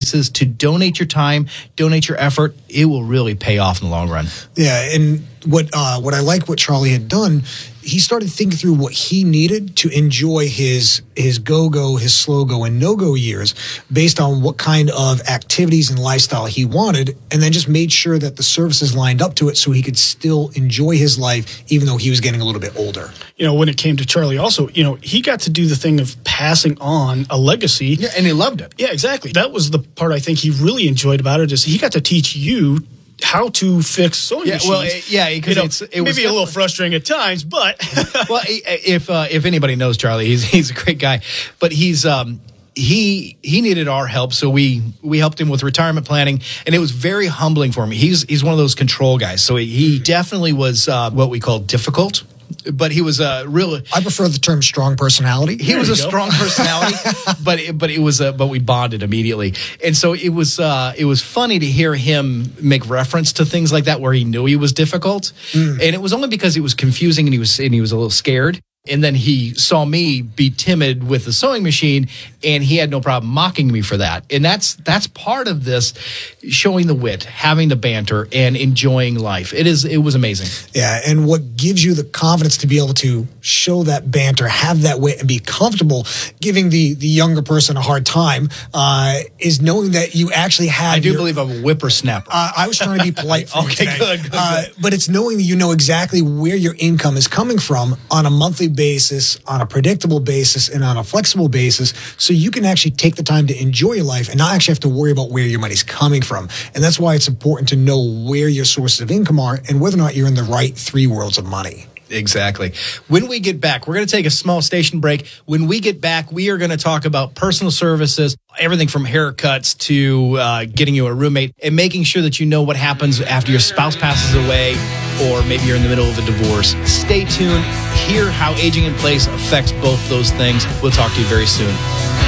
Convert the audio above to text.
places to donate your time, donate your effort. It will really pay off in the long run. Yeah, and what I like what Charlie had done, he started thinking through what he needed to enjoy his go-go, his slow-go, and no-go years based on what kind of activities and lifestyle he wanted, and then just made sure that the services lined up to it so he could still enjoy his life even though he was getting a little bit older. When it came to Charlie also, he got to do the thing of passing on a legacy. Yeah, and he loved it. Yeah, exactly. That was the part I think he really enjoyed about it, is he got to teach you how to fix sewing machines. Well, because it was maybe a little frustrating at times, but well, if anybody knows Charlie, he's a great guy, but he needed our help, so we helped him with retirement planning, and it was very humbling for him. He's one of those control guys, so he definitely was what we call difficult. But he was a real. I prefer the term strong personality. He was a strong personality, but we bonded immediately, and so it was funny to hear him make reference to things like that where he knew he was difficult, and it was only because it was confusing and he was a little scared. And then he saw me be timid with the sewing machine, and he had no problem mocking me for that. And that's part of this, showing the wit, having the banter, and enjoying life. It was amazing. Yeah, and what gives you the confidence to be able to show that banter, have that wit, and be comfortable giving the younger person a hard time is knowing that you actually have. I do believe I'm a whippersnapper. I was trying to be polite for you today. Good. But it's knowing that you know exactly where your income is coming from on a monthly basis, on a predictable basis, and on a flexible basis, so you can actually take the time to enjoy your life and not actually have to worry about where your money's coming from. And that's why it's important to know where your sources of income are and whether or not you're in the right three worlds of money. Exactly. When we get back, we're going to take a small station break. When we get back, we are going to talk about personal services, everything from haircuts to getting you a roommate, and making sure that you know what happens after your spouse passes away, or maybe you're in the middle of a divorce. Stay tuned. Hear how aging in place affects both those things. We'll talk to you very soon.